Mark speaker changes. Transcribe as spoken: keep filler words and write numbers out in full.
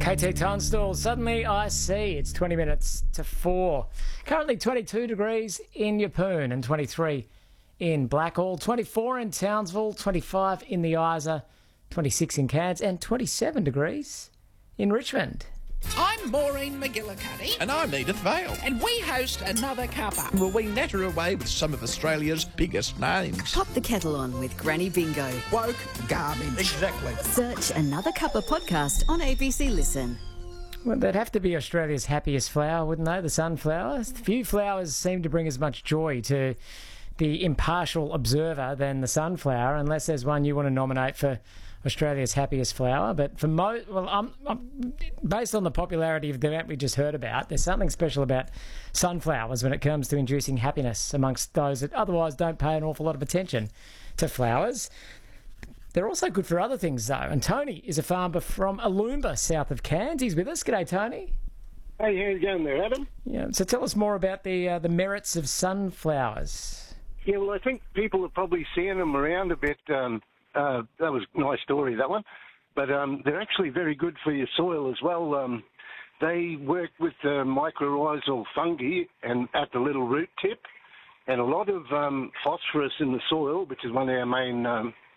Speaker 1: K T Tunstall, suddenly I see. It's twenty minutes to four. Currently twenty-two degrees in Yeppoon and twenty-three in Blackall, twenty-four in Townsville, twenty-five in the Isa, twenty-six in Cairns and twenty-seven degrees in Richmond.
Speaker 2: I'm Maureen McGillicuddy.
Speaker 3: And I'm Edith Vale.
Speaker 2: And we host Another Cuppa.
Speaker 3: Will we natter away with some of Australia's biggest names?
Speaker 4: Pop the kettle on with Granny Bingo.
Speaker 3: Woke garbage.
Speaker 5: Exactly.
Speaker 4: Search Another Cuppa podcast on A B C Listen.
Speaker 1: Well, they'd have to be Australia's happiest flower, wouldn't they? The sunflower. Few flowers seem to bring as much joy to the impartial observer than the sunflower, unless there's one you want to nominate for Australia's happiest flower. But for most, well, I'm, I'm, based on the popularity of the event we just heard about, there's something special about sunflowers when it comes to inducing happiness amongst those that otherwise don't pay an awful lot of attention to flowers. They're also good for other things, though. And Tony is a farmer from Aloomba, south of Cairns. He's with us. G'day, Tony.
Speaker 6: Hey, how you going there, Adam?
Speaker 1: Yeah. So tell us more about the uh, the merits of sunflowers.
Speaker 6: Yeah, well, I think people are probably seeing them around a bit. Um, uh, that was a nice story, that one. But um, they're actually very good for your soil as well. Um, they work with uh, mycorrhizal fungi and at the little root tip, and a lot of um, phosphorus in the soil, which is one of our main um,